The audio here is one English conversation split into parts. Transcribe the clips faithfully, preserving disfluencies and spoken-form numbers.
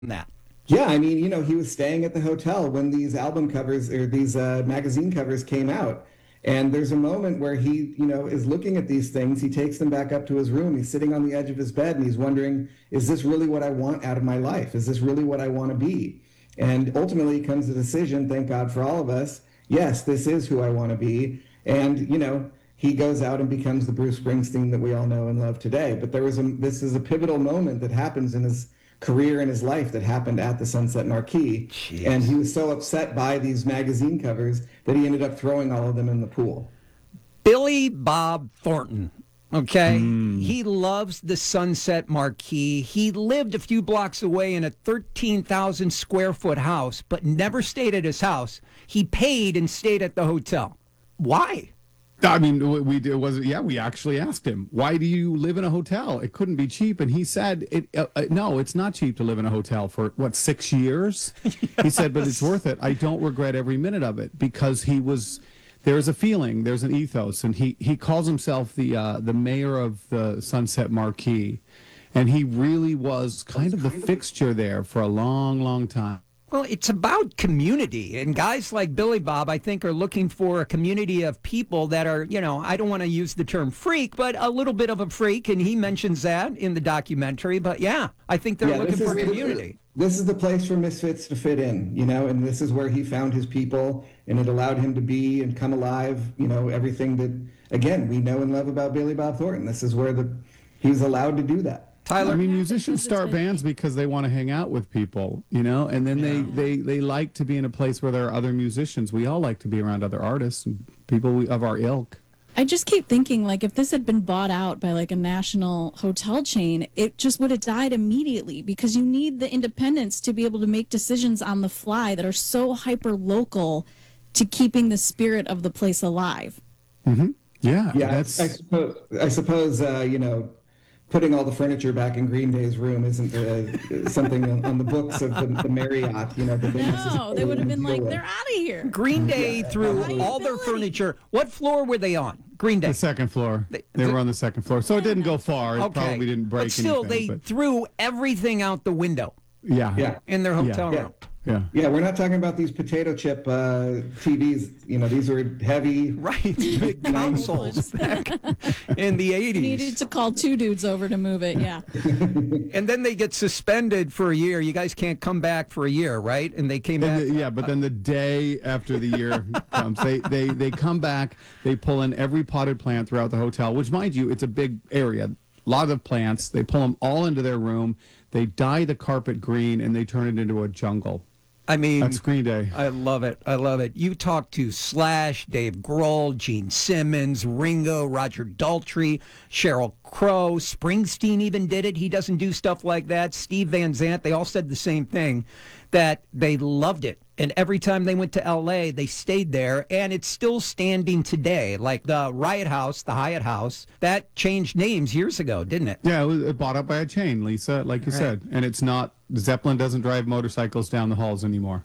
that. Yeah, I mean, you know, he was staying at the hotel when these album covers or these uh, magazine covers came out. And there's a moment where he, you know, is looking at these things. He takes them back up to his room. He's sitting on the edge of his bed and he's wondering, is this really what I want out of my life? Is this really what I want to be? And ultimately comes the decision, thank God for all of us, yes, this is who I want to be. And, you know, he goes out and becomes the Bruce Springsteen that we all know and love today. But there was a, this is a pivotal moment that happens in his career and his life that happened at the Sunset Marquis. Jeez. And he was so upset by these magazine covers that he ended up throwing all of them in the pool. Billy Bob Thornton, okay? Mm. He loves the Sunset Marquis. He lived a few blocks away in a thirteen thousand square foot house, but never stayed at his house. He paid and stayed at the hotel. Why? I mean, we did, was it, yeah, we actually asked him, why do you live in a hotel? It couldn't be cheap. And he said, it, uh, uh, no, it's not cheap to live in a hotel for, what, six years? Yes. He said, but it's worth it. I don't regret every minute of it, because he was, there's a feeling, there's an ethos. And he, he calls himself the, uh, the mayor of the Sunset Marquis. And he really was kind of the fixture there for a long, long time. Well, it's about community, and guys like Billy Bob, I think, are looking for a community of people that are, you know, I don't want to use the term freak, but a little bit of a freak, and he mentions that in the documentary. But yeah, I think they're yeah, looking for is, community. This is the place for misfits to fit in, you know, and this is where he found his people, and it allowed him to be and come alive, you know, everything that, again, we know and love about Billy Bob Thornton. This is where the he's allowed to do that. Tyler? I mean, musicians start bands because they want to hang out with people, you know, and then yeah. they, they, they like to be in a place where there are other musicians. We all like to be around other artists and people of our ilk. I just keep thinking, like, if this had been bought out by, like, a national hotel chain, it just would have died immediately, because you need the independence to be able to make decisions on the fly that are so hyper-local to keeping the spirit of the place alive. Mm-hmm. Yeah. Yeah, that's... I suppose, I suppose uh, you know, putting all the furniture back in Green Day's room isn't uh, something on, on the books of the, the Marriott, you know. The no, they would have been like, with. They're out of here. Green Day yeah, threw all their furniture. What floor were they on? Green Day. The second floor. They, they the, were on the second floor. So it didn't go far. It okay. probably didn't break but still, anything. they but... threw everything out the window. Yeah. Yeah. In their hotel yeah. room. Yeah. Yeah. Yeah, we're not talking about these potato chip uh, T Vs. You know, these were heavy. Right. Big consoles back in the eighties. You needed to call two dudes over to move it, yeah. And then they get suspended for a year. You guys can't come back for a year, right? And they came back. The, yeah, but then the day after the year comes, they, they, they come back, they pull in every potted plant throughout the hotel, which, mind you, it's a big area. A lot of plants. They pull them all into their room. They dye the carpet green, and they turn it into a jungle. I mean, that's Green Day. I love it. I love it. You talked to Slash, Dave Grohl, Gene Simmons, Ringo, Roger Daltrey, Sheryl Crow, Springsteen even did it. He doesn't do stuff like that. Steve Van Zandt, they all said the same thing, that they loved it. And every time they went to L A, they stayed there, and it's still standing today. Like the Riot House, the Hyatt House, that changed names years ago, didn't it? Yeah, it was bought up by a chain, Lisa, like you right. said. And it's not, Zeppelin doesn't drive motorcycles down the halls anymore.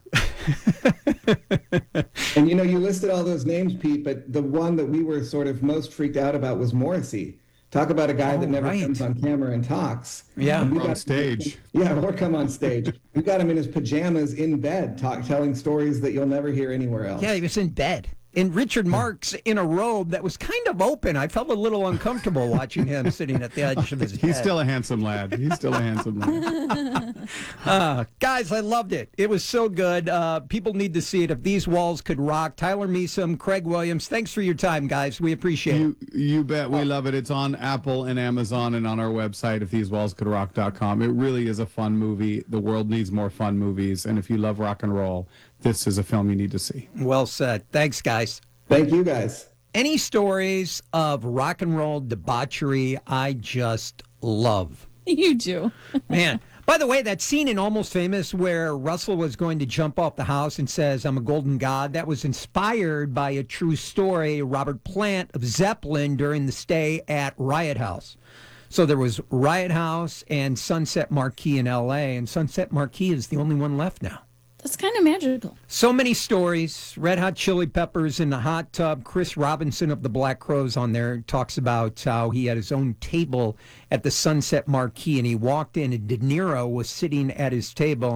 And, you know, you listed all those names, Pete, but the one that we were sort of most freaked out about was Morrissey. Talk about a guy oh, that never right. comes on camera and talks. Yeah, and we on got, stage. Yeah, or come on stage. We got him in his pajamas in bed, talk, telling stories that you'll never hear anywhere else. Yeah, he was in bed. And Richard Marx in a robe that was kind of open. I felt a little uncomfortable watching him sitting at the edge of his He's bed. still a handsome lad. He's still a handsome lad. uh, guys, I loved it. It was so good. Uh, people need to see it. If These Walls Could Rock. Tyler Measom, Craig Williams, thanks for your time, guys. We appreciate you, it. You bet. We love it. It's on Apple and Amazon and on our website, if these walls could rock dot com. It really is a fun movie. The world needs more fun movies. And if you love rock and roll, this is a film you need to see. Well said. Thanks, guys. Thank you, guys. Any stories of rock and roll debauchery I just love. You do. Man. By the way, that scene in Almost Famous where Russell was going to jump off the house and says, I'm a golden god, that was inspired by a true story, Robert Plant of Zeppelin during the stay at Riot House. So there was Riot House and Sunset Marquis in L A, and Sunset Marquis is the only one left now. It's kind of magical. So many stories. Red Hot Chili Peppers in the hot tub. Chris Robinson of the Black Crowes on there talks about how he had his own table at the Sunset Marquee, and he walked in, and De Niro was sitting at his table.